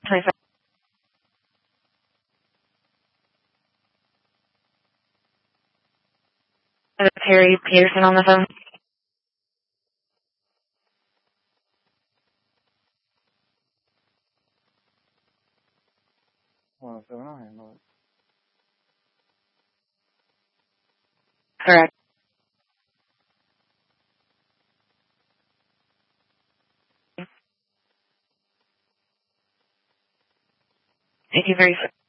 25. Terry Peterson on the phone. Well, so I'll handle it. Correct. Thank you very much.